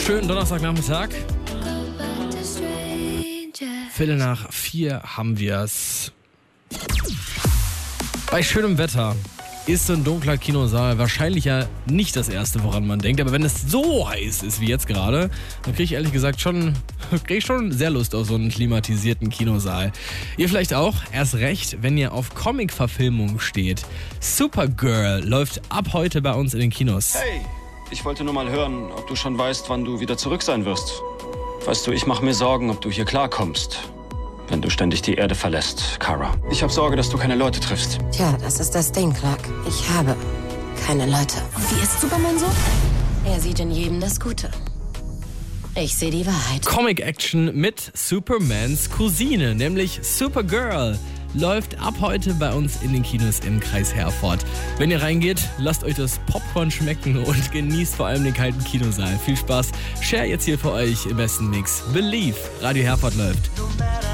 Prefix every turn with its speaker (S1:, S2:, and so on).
S1: Schönen Donnerstagnachmittag. 3:15 haben wir's. Bei schönem Wetter ist so ein dunkler Kinosaal wahrscheinlich ja nicht das Erste, woran man denkt. Aber wenn es so heiß ist wie jetzt gerade, dann kriege ich ehrlich gesagt schon sehr Lust auf so einen klimatisierten Kinosaal. Ihr vielleicht auch, erst recht, wenn ihr auf Comic-Verfilmungen steht. Supergirl läuft ab heute bei uns in den Kinos.
S2: Hey, ich wollte nur mal hören, ob du schon weißt, wann du wieder zurück sein wirst. Weißt du, ich mache mir Sorgen, ob du hier klarkommst, wenn du ständig die Erde verlässt, Kara. Ich habe Sorge, dass du keine Leute triffst.
S3: Tja, das ist das Ding, Clark. Ich habe keine Leute.
S4: Und wie ist Superman so?
S3: Er sieht in jedem das Gute. Ich sehe die Wahrheit.
S1: Comic-Action mit Supermans Cousine, nämlich Supergirl, läuft ab heute bei uns in den Kinos im Kreis Herford. Wenn ihr reingeht, lasst euch das Popcorn schmecken und genießt vor allem den kalten Kinosaal. Viel Spaß. Share jetzt hier für euch im besten Mix. Believe, Radio Herford läuft.